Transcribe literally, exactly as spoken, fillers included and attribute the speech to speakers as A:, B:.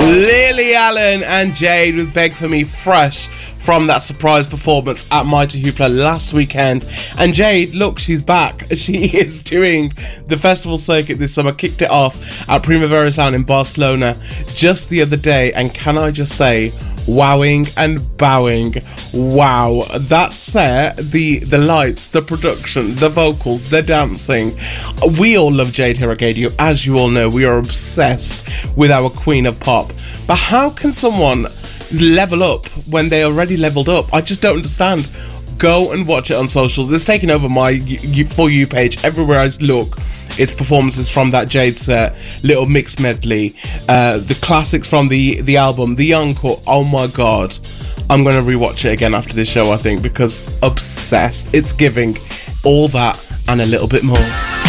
A: Lily Allen and Jade with Beg For Me, fresh from that surprise performance at Mighty Hoopla last weekend. And Jade, look, she's back. She is doing the festival circuit this summer, kicked it off at Primavera Sound in Barcelona just the other day. And can I just say, wowing and bowing. Wow. That set, the the lights, the production, the vocals, the dancing. We all love Jade here at Gadio. As you all know, we are obsessed with our queen of pop. But how can someone level up when they already leveled up? I just don't understand. Go and watch it on socials. It's taking over my For You page. Everywhere I look, it's performances from that Jade set, little mix medley, uh, the classics from the, the album, the encore. Oh my god. I'm going to rewatch it again after this show, I think, because obsessed. It's giving all that and a little bit more.